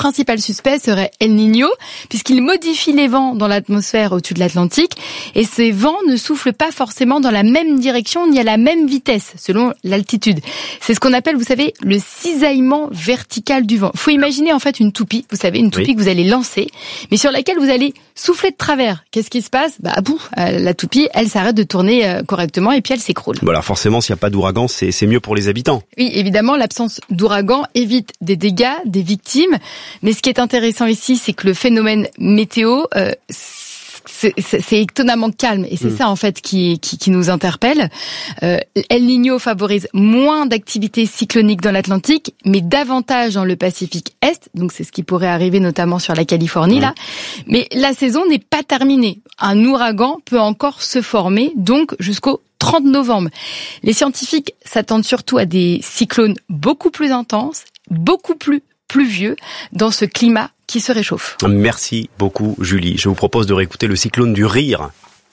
principal suspect serait El Niño, puisqu'il modifie les vents dans l'atmosphère au-dessus de l'Atlantique, et ces vents ne soufflent pas forcément dans la même direction ni à la même vitesse, selon l'altitude. C'est ce qu'on appelle, vous savez, le cisaillement vertical du vent. Faut imaginer en fait une toupie, vous savez, une toupie que vous allez lancer, mais sur laquelle vous allez souffler de travers. Qu'est-ce qui se passe ? La toupie, elle s'arrête de tourner correctement et puis elle s'écroule. Bon, alors forcément, s'il n'y a pas d'ouragan, c'est mieux pour les habitants. Oui, évidemment, l'absence d'ouragan évite des dégâts, des victimes. Mais ce qui est intéressant ici, c'est que le phénomène météo, c'est étonnamment calme. Et c'est ça, en fait, qui nous interpelle. El Niño favorise moins d'activité cyclonique dans l'Atlantique, mais davantage dans le Pacifique Est. Donc, c'est ce qui pourrait arriver notamment sur la Californie, là. Mais la saison n'est pas terminée. Un ouragan peut encore se former, donc jusqu'au 30 novembre. Les scientifiques s'attendent surtout à des cyclones beaucoup plus intenses, beaucoup plus pluvieux dans ce climat qui se réchauffe. Merci beaucoup, Julie. Je vous propose de réécouter le cyclone du rire.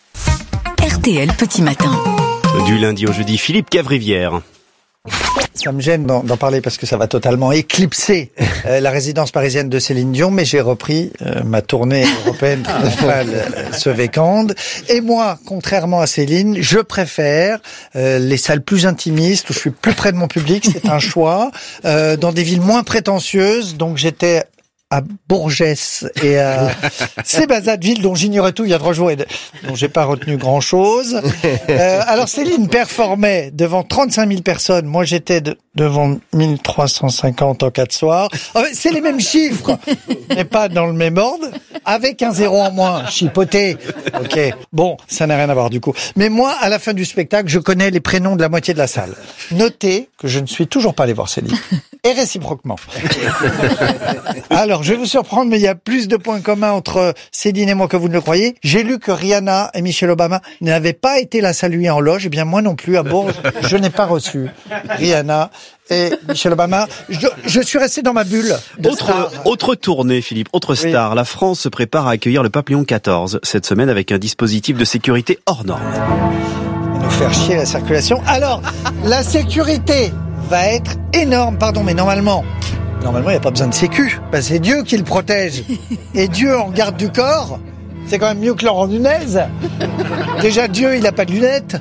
RTL Petit Matin. Du lundi au jeudi, Philippe Cavrivière. Ça me gêne d'en parler parce que ça va totalement éclipser la résidence parisienne de Céline Dion, mais j'ai repris ma tournée européenne triomphale ce week-end. Et moi, contrairement à Céline, je préfère les salles plus intimistes où je suis plus près de mon public. C'est un choix dans des villes moins prétentieuses. Donc j'étais à Bourges et à Cébazat, ville dont j'ignorais tout il y a 3 jours et dont j'ai pas retenu grand chose. Alors Céline performait devant 35 000 personnes. Moi j'étais devant 1350 en 4 soirs. C'est les mêmes chiffres, mais pas dans le même ordre. Avec un 0 en moins, chipoté. Ok. Bon, ça n'a rien à voir du coup. Mais moi, à la fin du spectacle, je connais les prénoms de la moitié de la salle. Notez que je ne suis toujours pas allé voir Céline. Et réciproquement. Alors, je vais vous surprendre, mais il y a plus de points communs entre Céline et moi que vous ne le croyez. J'ai lu que Rihanna et Michelle Obama n'avaient pas été la saluer en loge. Eh bien, moi non plus, à Bourges, je n'ai pas reçu Rihanna et Michelle Obama. Je suis resté dans ma bulle. Autre tournée, Philippe, autre star. Oui. La France se prépare à accueillir le pape Léon XIV cette semaine avec un dispositif de sécurité hors norme. Nous faire chier la circulation. Alors, la sécurité va être énorme, mais normalement, il n'y a pas besoin de sécu. C'est Dieu qui le protège. Et Dieu en garde du corps, c'est quand même mieux que Laurent Nunez. Déjà, Dieu, il n'a pas de lunettes.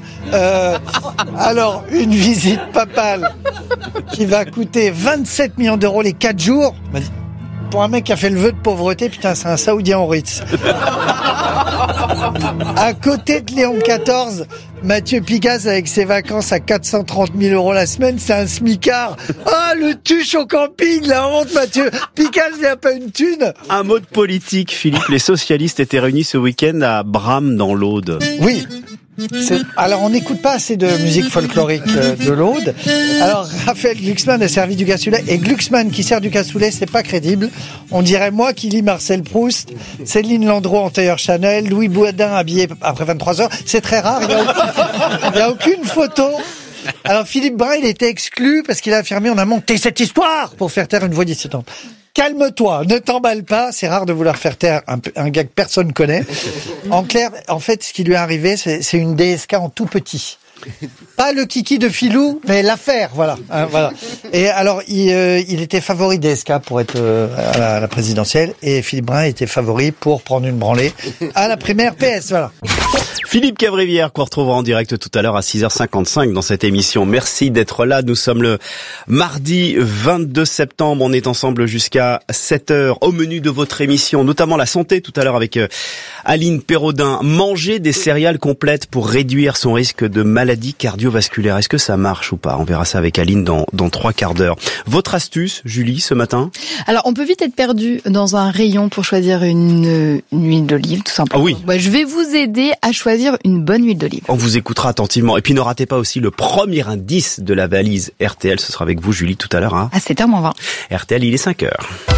Alors, une visite papale qui va coûter 27 millions d'euros les 4 jours. Pour un mec qui a fait le vœu de pauvreté, putain, c'est un Saoudien au Ritz. À côté de Léon XIV, Mathieu Pigasse avec ses vacances à 430 000 euros la semaine, c'est un smicard. Ah, le tuche au camping, la honte, Mathieu. Pigasse, il n'a pas une thune. Un mot de politique, Philippe. Les socialistes étaient réunis ce week-end à Bram dans l'Aude. Oui. Alors, on n'écoute pas assez de musique folklorique de l'Aude. Alors, Raphaël Glucksmann a servi du cassoulet. Et Glucksmann qui sert du cassoulet, c'est pas crédible. On dirait moi qui lis Marcel Proust, Céline Landreau en tailleur Chanel, Louis Boudin habillé après 23 heures. C'est très rare. Il n'y a aucune photo. Alors, Philippe Brun, il était exclu parce qu'il a affirmé on a monté cette histoire pour faire taire une voix dissidente. Calme-toi, ne t'emballe pas, c'est rare de vouloir faire taire un gars que personne connaît. En clair, en fait, ce qui lui est arrivé, c'est une DSK en tout petit. Pas le kiki de Filou, mais l'affaire, voilà. Et alors, il était favori DSK pour être à la présidentielle, et Philippe Brun était favori pour prendre une branlée à la primaire PS, voilà. Philippe Cavrivière, qu'on retrouvera en direct tout à l'heure à 6h55 dans cette émission. Merci d'être là. Nous sommes le mardi 22 septembre. On est ensemble jusqu'à 7h au menu de votre émission, notamment la santé tout à l'heure avec Aline Perraudin. Manger des céréales complètes pour réduire son risque de maladie cardiovasculaire. Est-ce que ça marche ou pas? On verra ça avec Aline dans 3 quarts d'heure. Votre astuce, Julie, ce matin? Alors, on peut vite être perdu dans un rayon pour choisir une huile d'olive, tout simplement. Ah oui. Je vais vous aider à choisir une bonne huile d'olive. On vous écoutera attentivement. Et puis ne ratez pas aussi le premier indice de la valise RTL. Ce sera avec vous, Julie, tout à l'heure. À 7h20. RTL, il est 5h.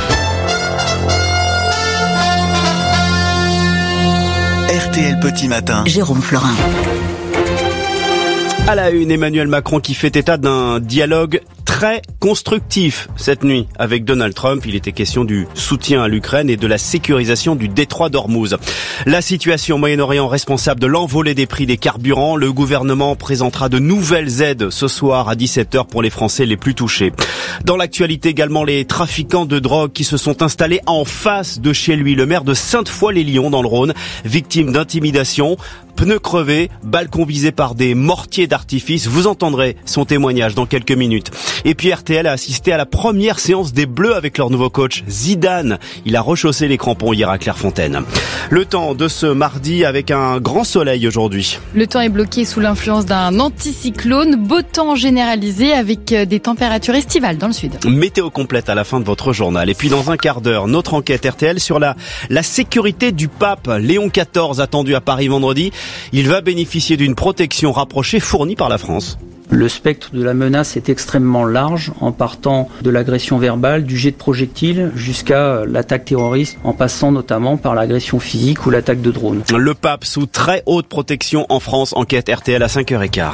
RTL Petit Matin. Jérôme Florin. À la une, Emmanuel Macron qui fait état d'un dialogue très très constructif cette nuit avec Donald Trump. Il était question du soutien à l'Ukraine et de la sécurisation du détroit d'Ormuz. La situation au Moyen-Orient responsable de l'envolée des prix des carburants. Le gouvernement présentera de nouvelles aides ce soir à 17h pour les Français les plus touchés. Dans l'actualité également, les trafiquants de drogue qui se sont installés en face de chez lui. Le maire de Sainte-Foy-les-Lyons dans le Rhône, victime d'intimidation. Pneus crevés, balcon visé par des mortiers d'artifice. Vous entendrez son témoignage dans quelques minutes. Et puis RTL a assisté à la première séance des Bleus avec leur nouveau coach Zidane. Il a rechaussé les crampons hier à Clairefontaine. Le temps de ce mardi avec un grand soleil aujourd'hui. Le temps est bloqué sous l'influence d'un anticyclone. Beau temps généralisé avec des températures estivales dans le sud. Météo complète à la fin de votre journal. Et puis dans un quart d'heure, notre enquête RTL sur la sécurité du pape Léon XIV attendu à Paris vendredi. Il va bénéficier d'une protection rapprochée fournie par la France. Le spectre de la menace est extrêmement large, en partant de l'agression verbale, du jet de projectiles, jusqu'à l'attaque terroriste, en passant notamment par l'agression physique ou l'attaque de drone. Le pape sous très haute protection en France, enquête RTL à 5h15.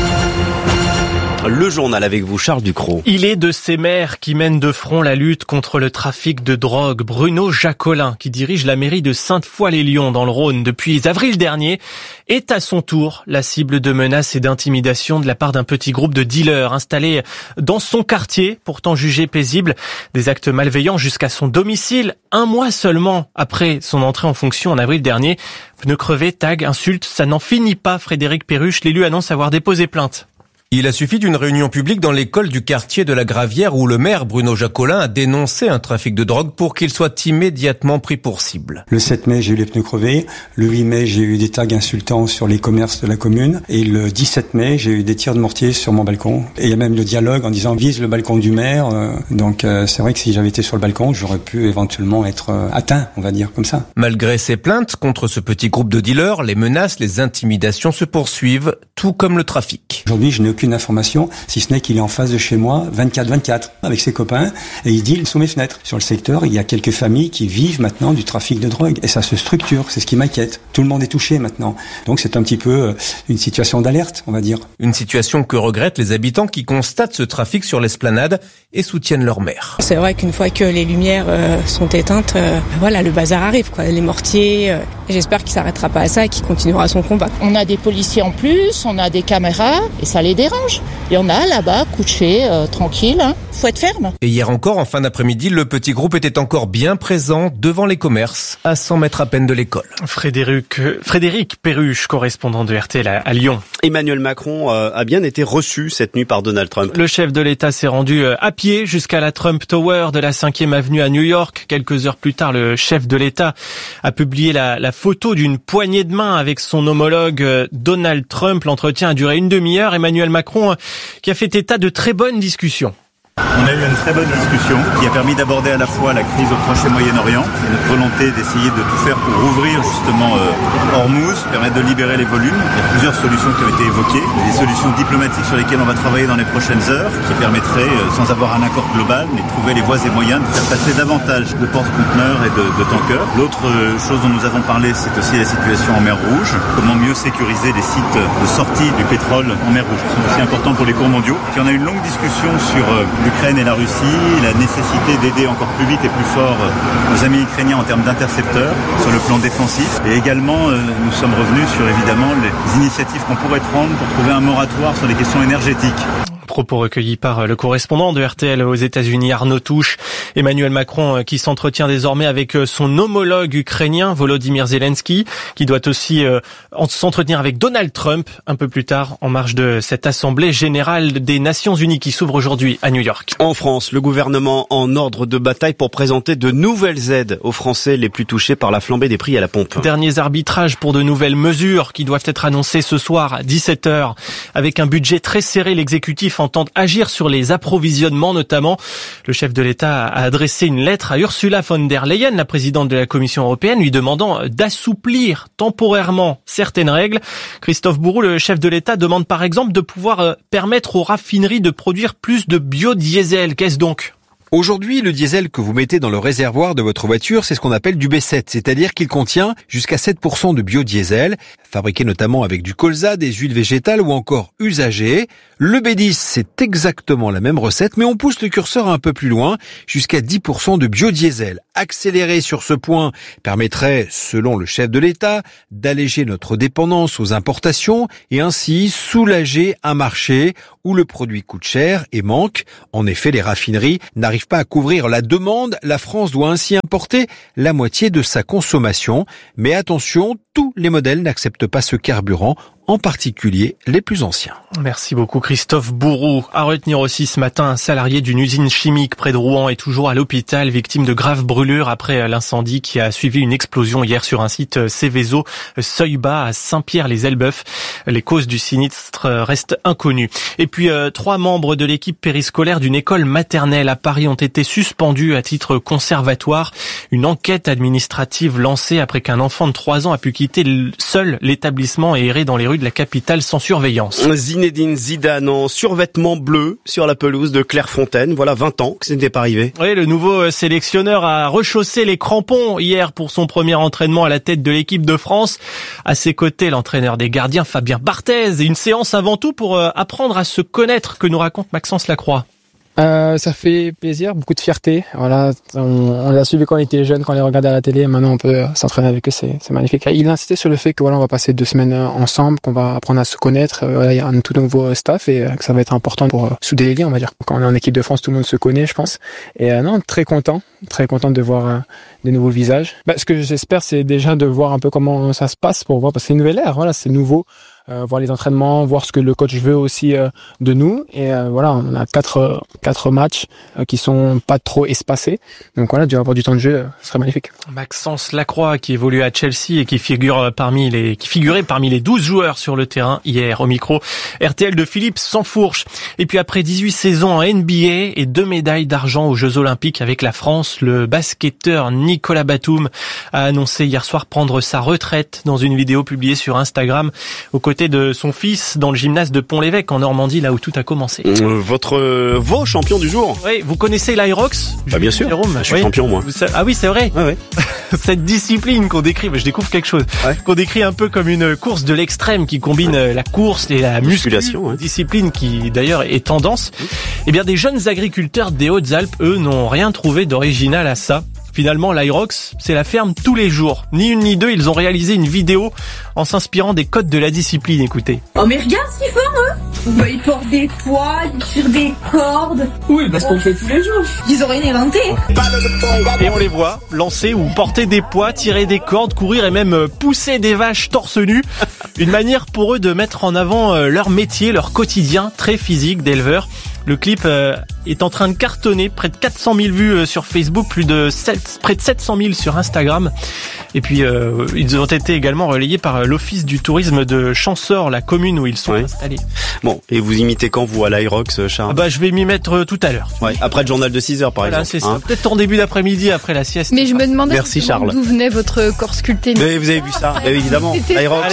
Le journal avec vous, Charles Ducrot. Il est de ces maires qui mènent de front la lutte contre le trafic de drogue. Bruno Jacolin, qui dirige la mairie de Sainte-Foy-les-Lyons dans le Rhône depuis avril dernier, est à son tour la cible de menaces et d'intimidation de la part d'un petit groupe de dealers installés dans son quartier, pourtant jugé paisible. Des actes malveillants jusqu'à son domicile, un mois seulement après son entrée en fonction en avril dernier. Pneus crevés, tags, insultes, ça n'en finit pas. Frédéric Perruche, l'élu, annonce avoir déposé plainte. Il a suffi d'une réunion publique dans l'école du quartier de la Gravière où le maire Bruno Jacolin a dénoncé un trafic de drogue pour qu'il soit immédiatement pris pour cible. Le 7 mai, j'ai eu les pneus crevés. Le 8 mai, j'ai eu des tags insultants sur les commerces de la commune. Et le 17 mai, j'ai eu des tirs de mortier sur mon balcon. Et il y a même le dialogue en disant vise le balcon du maire. Donc c'est vrai que si j'avais été sur le balcon, j'aurais pu éventuellement être atteint, on va dire comme ça. Malgré ces plaintes contre ce petit groupe de dealers, les menaces, les intimidations se poursuivent, tout comme le trafic. Aujourd'hui, je n'ai aucune information, si ce n'est qu'il est en face de chez moi, 24/24, avec ses copains, et il deal sous mes fenêtres. Sur le secteur, il y a quelques familles qui vivent maintenant du trafic de drogue, et ça se structure, c'est ce qui m'inquiète. Tout le monde est touché maintenant. Donc c'est un petit peu une situation d'alerte, on va dire. Une situation que regrettent les habitants qui constatent ce trafic sur l'esplanade et soutiennent leur maire. C'est vrai qu'une fois que les lumières sont éteintes, voilà, le bazar arrive, quoi. Les mortiers, j'espère qu'il s'arrêtera pas à ça et qu'il continuera son combat. On a des policiers en plus, on a des caméras, et ça les dérange. Il y en a là-bas, couchés, tranquilles. Faut être ferme. Et hier encore, en fin d'après-midi, le petit groupe était encore bien présent devant les commerces, à 100 mètres à peine de l'école. Frédéric Perruche, correspondant de RTL à Lyon. Emmanuel Macron a bien été reçu cette nuit par Donald Trump. Le chef de l'État s'est rendu à pied jusqu'à la Trump Tower de la 5e avenue à New York. Quelques heures plus tard, le chef de l'État a publié la photo d'une poignée de main avec son homologue Donald Trump. L'entretien a duré une demi-heure. Emmanuel Macron qui a fait état de très bonnes discussions. On a eu une très bonne discussion qui a permis d'aborder à la fois la crise au Proche et Moyen-Orient et notre volonté d'essayer de tout faire pour ouvrir justement Ormuz, permettre de libérer les volumes. Il y a plusieurs solutions qui ont été évoquées. Des solutions diplomatiques sur lesquelles on va travailler dans les prochaines heures qui permettraient, sans avoir un accord global, mais de trouver les voies et moyens de faire passer davantage de porte-conteneurs et de tankers. L'autre chose dont nous avons parlé, c'est aussi la situation en mer Rouge. Comment mieux sécuriser les sites de sortie du pétrole en mer Rouge, qui sont aussi importants pour les cours mondiaux. Puis on a eu une longue discussion sur l'Ukraine et la Russie, la nécessité d'aider encore plus vite et plus fort nos amis ukrainiens en termes d'intercepteurs sur le plan défensif. Et également, nous sommes revenus sur évidemment les initiatives qu'on pourrait prendre pour trouver un moratoire sur les questions énergétiques. Propos recueillis par le correspondant de RTL aux États-Unis, Arnaud Touche. Emmanuel Macron qui s'entretient désormais avec son homologue ukrainien, Volodymyr Zelensky, qui doit aussi s'entretenir avec Donald Trump un peu plus tard en marge de cette Assemblée générale des Nations Unies qui s'ouvre aujourd'hui à New York. En France, le gouvernement en ordre de bataille pour présenter de nouvelles aides aux Français les plus touchés par la flambée des prix à la pompe. Derniers arbitrages pour de nouvelles mesures qui doivent être annoncées ce soir à 17h. Avec un budget très serré, l'exécutif entend agir sur les approvisionnements notamment. Le chef de l'État a adressé une lettre à Ursula von der Leyen, la présidente de la Commission européenne, lui demandant d'assouplir temporairement certaines règles. Christophe Bourou, le chef de l'État, demande par exemple de pouvoir permettre aux raffineries de produire plus de biodiesel. Qu'est-ce donc ? Aujourd'hui, le diesel que vous mettez dans le réservoir de votre voiture, c'est ce qu'on appelle du B7, c'est-à-dire qu'il contient jusqu'à 7% de biodiesel, fabriqué notamment avec du colza, des huiles végétales ou encore usagées. Le B10, c'est exactement la même recette, mais on pousse le curseur un peu plus loin, jusqu'à 10% de biodiesel. Accélérer sur ce point permettrait, selon le chef de l'État, d'alléger notre dépendance aux importations et ainsi soulager un marché où le produit coûte cher et manque. En effet, les raffineries n'arrivent pas à couvrir la demande. La France doit ainsi importer la moitié de sa consommation. Mais attention, tous les modèles n'acceptent pas ce carburant, en particulier les plus anciens. Merci beaucoup Christophe Bourroux. À retenir aussi ce matin, un salarié d'une usine chimique près de Rouen est toujours à l'hôpital, victime de graves brûlures après l'incendie qui a suivi une explosion hier sur un site Céveso, seuil bas à Saint-Pierre-les-Elbeuf. Les causes du sinistre restent inconnues. Et puis 3 membres de l'équipe périscolaire d'une école maternelle à Paris ont été suspendus à titre conservatoire. Une enquête administrative lancée après qu'un enfant de 3 ans a pu quitter seul l'établissement et errer dans les rues de la capitale sans surveillance. Zinedine Zidane en survêtement bleu sur la pelouse de Clairefontaine. Voilà 20 ans que ce n'était pas arrivé. Oui, le nouveau sélectionneur a rechaussé les crampons hier pour son premier entraînement à la tête de l'équipe de France. À ses côtés, l'entraîneur des gardiens Fabien Barthez, et une séance avant tout pour apprendre à se connaître, que nous raconte Maxence Lacroix. Ça fait plaisir, beaucoup de fierté. Voilà, on l'a suivi quand on était jeune, quand on les regardait à la télé. Maintenant, on peut s'entraîner avec eux, c'est magnifique. Il a insisté sur le fait que voilà, on va passer 2 semaines ensemble, qu'on va apprendre à se connaître. Voilà, il y a un tout nouveau staff et que ça va être important pour souder les liens, on va dire. Quand on est en équipe de France, tout le monde se connaît, je pense. Et non, très content de voir des nouveaux visages. Ce que j'espère, c'est déjà de voir un peu comment ça se passe pour voir, parce que c'est une nouvelle ère. Voilà, c'est nouveau. Voir les entraînements, voir ce que le coach veut aussi de nous. Et voilà, on a 4 matchs qui sont pas trop espacés. Donc voilà, dû avoir du temps de jeu, ce serait magnifique. Maxence Lacroix, qui évolue à Chelsea et qui figurait parmi les 12 joueurs sur le terrain hier au micro RTL de Philippe Sansfourche. Et puis après 18 saisons en NBA et 2 médailles d'argent aux Jeux Olympiques avec la France, le basketteur Nicolas Batum a annoncé hier soir prendre sa retraite dans une vidéo publiée sur Instagram aux côté de son fils dans le gymnase de Pont-l'Évêque en Normandie, là où tout a commencé. Vos champions du jour. Oui, vous connaissez l'Aerox? Bien sûr. Jérôme, je suis champion moi. Ah oui, c'est vrai. Ouais. Cette discipline qu'on décrit, je découvre quelque chose, qu'on décrit un peu comme une course de l'extrême qui combine la course et la musculation, discipline qui d'ailleurs est tendance. Eh bien, des jeunes agriculteurs des Hautes-Alpes, eux, n'ont rien trouvé d'original à ça. Finalement, l'Aerox, c'est la ferme tous les jours. Ni une ni deux, ils ont réalisé une vidéo en s'inspirant des codes de la discipline. Écoutez. Oh mais regarde ce qu'ils font, eux. Ils portent des poids, ils tirent des cordes. Oui, parce qu'on le fait tous les jours. Ils ont rien inventé. Et on les voit lancer ou porter des poids, tirer des cordes, courir et même pousser des vaches torse nu. Une manière pour eux de mettre en avant leur métier, leur quotidien très physique d'éleveur. Le clip est en train de cartonner, près de 400 000 vues sur Facebook, près de 700 000 sur Instagram. Et puis ils ont été également relayés par l'Office du tourisme de Champsaur, la commune où ils sont installés. Bon, et vous imitez quand vous à l'Aerox, Charles? Je vais m'y mettre tout à l'heure. Après le journal de 6h par exemple. C'est ça. Peut-être en début d'après-midi après la sieste. Mais je me demandais d'où venait votre corps sculpté. Mais vous avez vu ça, évidemment. L'Aerox.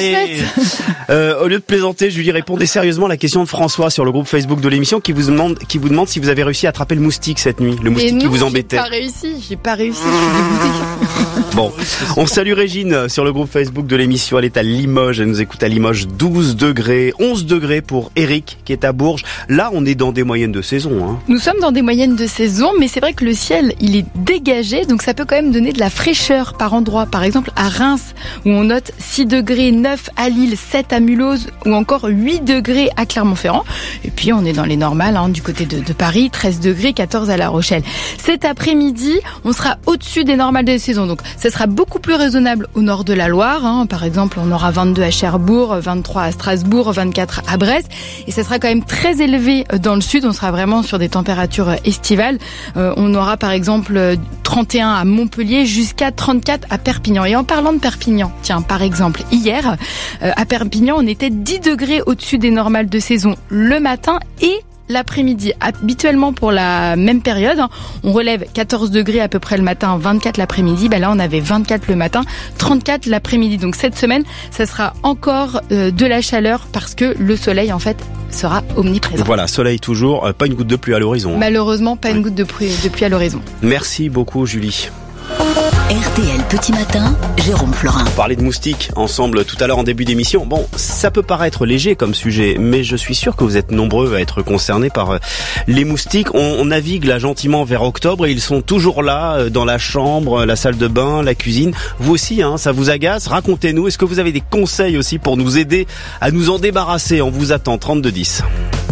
Au lieu de plaisanter, Julie, répondez sérieusement à la question de François sur le groupe Facebook de l'émission qui vous demande si vous avez réussi à attraper le moustique cette nuit, le moustique qui vous embêtait. J'ai pas réussi, je suis dégoûtée. Bon, on salue Régine sur le groupe Facebook de l'émission, elle est à Limoges, elle nous écoute à Limoges, 12 degrés, 11 degrés pour Eric qui est à Bourges. Là, on est dans des moyennes de saison. Nous sommes dans des moyennes de saison, mais c'est vrai que le ciel, il est dégagé, donc ça peut quand même donner de la fraîcheur par endroit. Par exemple, à Reims, où on note 6 degrés, 9 à Lille, 7 à Mulhouse, ou encore 8 degrés à Clermont-Ferrand. Et puis, on est dans les normales, du côté de Paris, 13 degrés, 14 à La Rochelle. Cet après-midi, on sera au-dessus des normales de saison. Donc, ça sera beaucoup plus raisonnable au nord de la Loire. Par exemple, on aura 22 à Cherbourg, 23 à Strasbourg, 24 à Brest. Et ça sera quand même très élevé dans le sud. On sera vraiment sur des températures estivales. On aura par exemple 31 à Montpellier jusqu'à 34 à Perpignan. Et en parlant de Perpignan, tiens, par exemple, hier, à Perpignan, on était 10 degrés au-dessus des normales de saison le matin et l'après-midi. Habituellement pour la même période, on relève 14 degrés à peu près le matin, 24 l'après-midi. Là, on avait 24 le matin, 34 l'après-midi. Donc cette semaine, ça sera encore de la chaleur parce que le soleil, en fait, sera omniprésent. Voilà, soleil toujours, pas une goutte de pluie à l'horizon. Malheureusement, pas une goutte de pluie à l'horizon. Merci beaucoup, Julie. RTL Petit Matin, Jérôme Florin. On parlait de moustiques ensemble tout à l'heure en début d'émission. Bon, ça peut paraître léger comme sujet, mais je suis sûr que vous êtes nombreux à être concernés par les moustiques. On navigue là gentiment vers octobre et ils sont toujours là, dans la chambre, la salle de bain, la cuisine. Vous aussi, ça vous agace? Racontez-nous, est-ce que vous avez des conseils aussi pour nous aider à nous en débarrasser? On vous attend, 3210.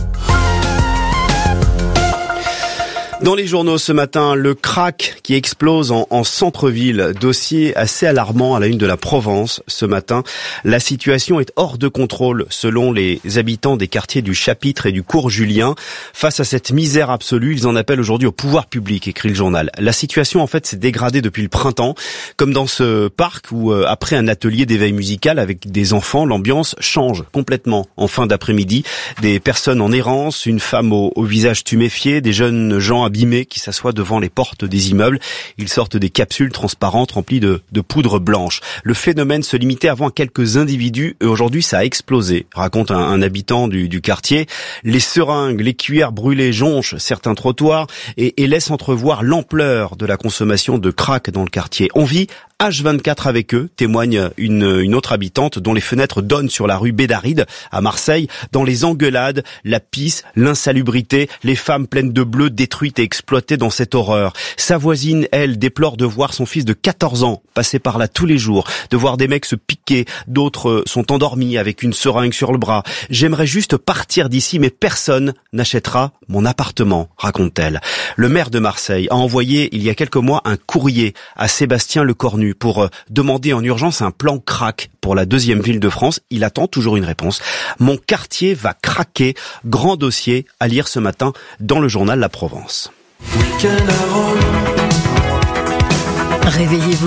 Dans les journaux ce matin, le crack qui explose en centre-ville. Dossier assez alarmant à la une de la Provence ce matin. La situation est hors de contrôle selon les habitants des quartiers du Chapitre et du Cours Julien. Face à cette misère absolue, ils en appellent aujourd'hui au pouvoir public, écrit le journal. La situation en fait s'est dégradée depuis le printemps, comme dans ce parc où après un atelier d'éveil musical avec des enfants, l'ambiance change complètement en fin d'après-midi. Des personnes en errance, une femme au visage tuméfié, des jeunes gens abîmés qui s'assoient devant les portes des immeubles. Ils sortent des capsules transparentes remplies de poudre blanche. Le phénomène se limitait avant à quelques individus et aujourd'hui ça a explosé, raconte un habitant du quartier. Les seringues, les cuillères brûlées jonchent certains trottoirs et laissent entrevoir l'ampleur de la consommation de crack dans le quartier. On vit H24 avec eux, témoigne une autre habitante dont les fenêtres donnent sur la rue Bédaride à Marseille. Dans les engueulades, la pisse, l'insalubrité, les femmes pleines de bleu détruites et exploitées dans cette horreur. Sa voisine, elle, déplore de voir son fils de 14 ans passer par là tous les jours, de voir des mecs se piquer, d'autres sont endormis avec une seringue sur le bras. J'aimerais juste partir d'ici, mais personne n'achètera mon appartement, raconte-t-elle. Le maire de Marseille a envoyé il y a quelques mois un courrier à Sébastien Lecornu pour demander en urgence un plan crack pour la deuxième ville de France. Il attend toujours une réponse. Mon quartier va craquer. Grand dossier à lire ce matin dans le journal La Provence. Réveillez-vous